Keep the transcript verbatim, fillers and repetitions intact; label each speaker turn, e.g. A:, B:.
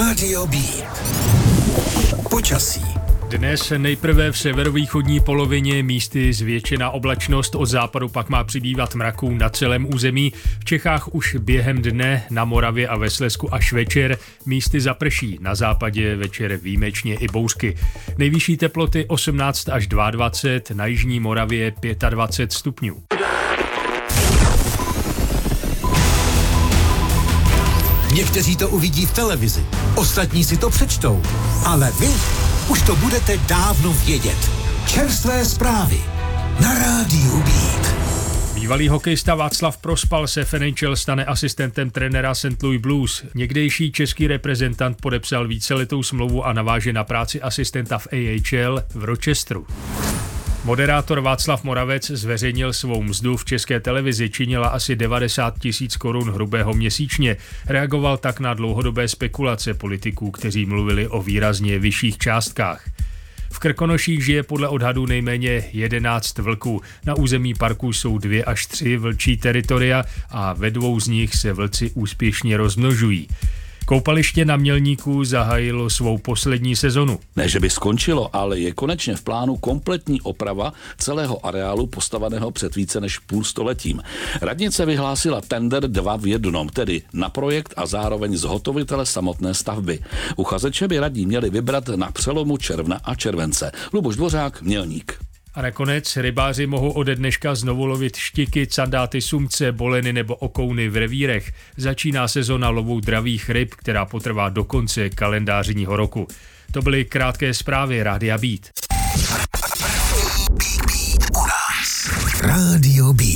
A: Rádio B. Počasí.
B: Dnes nejprve v severovýchodní polovině místy zvětšená oblačnost, od západu pak má přibývat mraků na celém území. V Čechách už během dne, na Moravě a ve Slezsku až večer, místy zaprší, na západě večer výjimečně i bouřky. Nejvyšší teploty osmnáct až dvacet dva, na jižní Moravě dvacet pět stupňů.
A: Někteří to uvidí v televizi, ostatní si to přečtou, ale vy už to budete dávno vědět. Čerstvé zprávy na Rádiu Beat.
B: Bývalý hokejista Václav Prospal se v N H L stane asistentem trenéra Saint Louis Blues. Někdejší český reprezentant podepsal víceletou smlouvu a naváže na práci asistenta v A H L v Rochesteru. Moderátor Václav Moravec zveřejnil svou mzdu v České televizi, činila asi devadesát tisíc korun hrubého měsíčně. Reagoval tak na dlouhodobé spekulace politiků, kteří mluvili o výrazně vyšších částkách. V Krkonoších žije podle odhadů nejméně jedenáct vlků. Na území parku jsou dvě až tři vlčí teritoria a ve dvou z nich se vlci úspěšně rozmnožují. Koupaliště na Mělníku zahájilo svou poslední sezonu.
C: Ne, že by skončilo, ale je konečně v plánu kompletní oprava celého areálu postaveného před více než půlstoletím. Radnice vyhlásila tender dva v jednom, tedy na projekt a zároveň zhotovitele samotné stavby. Uchazeče by radní měli vybrat na přelomu června a července. Luboš Dvořák, Mělník.
B: A nakonec rybáři mohou ode dneška znovu lovit štiky, candáty, sumce, boleny nebo okouny v revírech. Začíná sezona lovu dravých ryb, která potrvá do konce kalendářního roku. To byly krátké zprávy Rádia Beat.
A: U nás. Rádio Beat.